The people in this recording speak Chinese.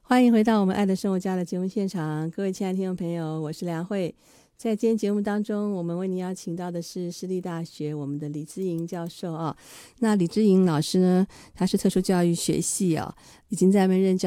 欢迎回到我们爱的生活家的节目现场，各位亲爱的听众朋友，我是梁慧。在今天节目当中，我们为您邀请到的是私立大学我们的李之莹教授啊。那李之莹老师呢，他是特殊教育学系已经在那边任教